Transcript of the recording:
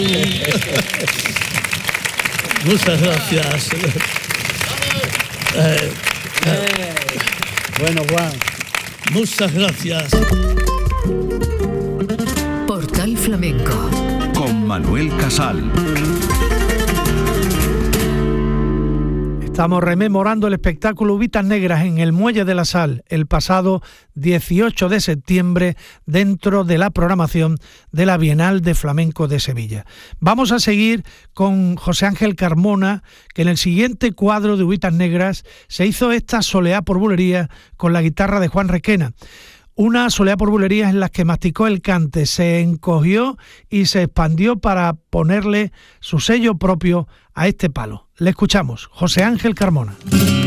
Muchas gracias. Bueno, Juan. Muchas gracias. Portal Flamenco. Con Manuel Casal. Estamos rememorando el espectáculo Uvitas Negras en el Muelle de la Sal el pasado 18 de septiembre dentro de la programación de la Bienal de Flamenco de Sevilla. Vamos a seguir con José Ángel Carmona, que en el siguiente cuadro de Uvitas Negras se hizo esta soleá por bulería con la guitarra de Juan Requena. Una soleá por bulerías en las que masticó el cante, se encogió y se expandió para ponerle su sello propio a este palo. Le escuchamos, José Ángel Carmona.